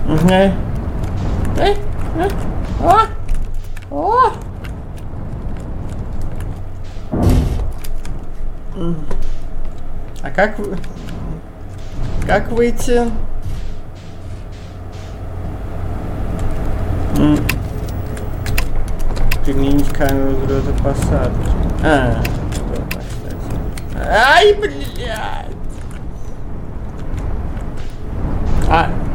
О! А как вы... Как выйти? Применить камеру взлета посадки. Ай, блядь!